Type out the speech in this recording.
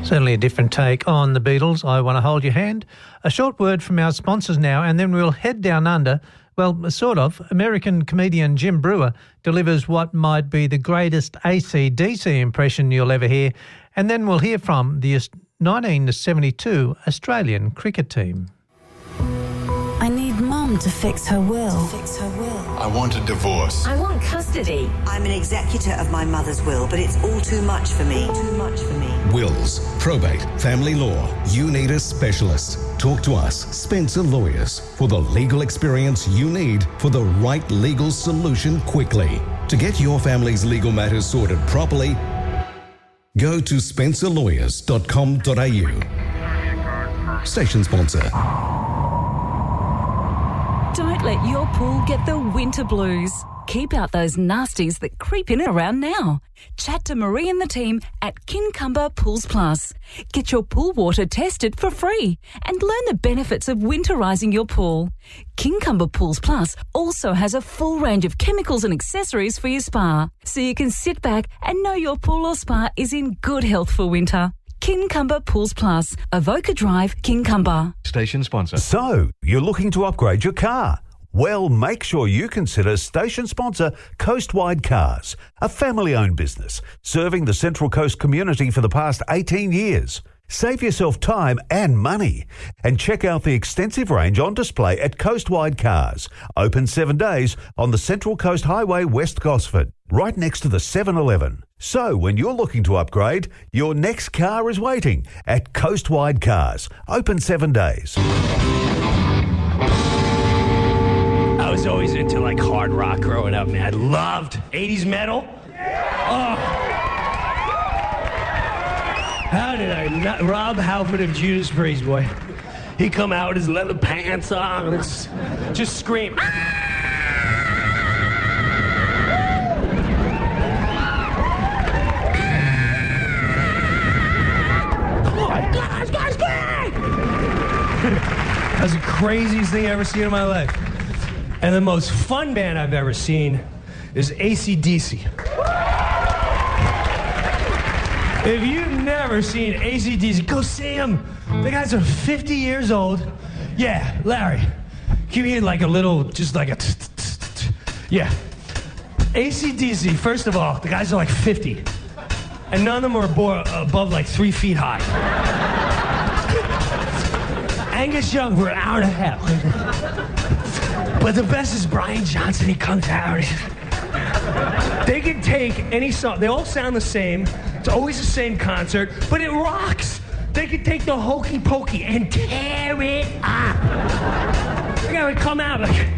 Certainly a different take on the Beatles. I Want to Hold Your Hand. A short word from our sponsors now, and then we'll head down under. Well, sort of. American comedian Jim Brewer delivers what might be the greatest AC/DC impression you'll ever hear, and then we'll hear from the 1972 Australian cricket team. I need Mum to fix her will. I want a divorce. I want custody. I'm an executor of my mother's will, but it's all too much for me. Wills, probate, family law. You need a specialist. Talk to us, Spencer Lawyers, for the legal experience you need for the right legal solution quickly. To get your family's legal matters sorted properly, go to spencerlawyers.com.au. Station sponsor. Don't let your pool get the winter blues. Keep out those nasties that creep in and around now. Chat to Marie and the team at Kincumber Pools Plus. Get your pool water tested for free and learn the benefits of winterising your pool. Kincumber Pools Plus also has a full range of chemicals and accessories for your spa, so you can sit back and know your pool or spa is in good health for winter. Kincumber Pools Plus, Avoca Drive, Kincumber. Station sponsor. So, you're looking to upgrade your car? Well, make sure you consider station sponsor Coastwide Cars, a family-owned business serving the Central Coast community for the past 18 years. Save yourself time and money and check out the extensive range on display at Coastwide Cars, open 7 days on the Central Coast Highway, West Gosford, right next to the 7-Eleven. So when you're looking to upgrade, your next car is waiting at Coastwide Cars, open 7 days. I was always into like hard rock growing up, man. I loved 80s metal. Oh. How did I not? Rob Halford of Judas Priest, boy. He come out with his leather pants on and just scream. Oh my God, this guy's gay! That's the craziest thing I've ever seen in my life. And the most fun band I've ever seen is AC/DC. If you've never seen AC/DC, go see them. The guys are 50 years old. Yeah, Larry, give me like a little, just like a yeah. AC/DC, first of all, the guys are like 50. And none of them are above like 3 feet high. Angus Young for an hour and a half. But the best is Brian Johnson. He comes out. They can take any song. They all sound the same. It's always the same concert, but it rocks. They can take the Hokey Pokey and tear it up. They gotta come out like,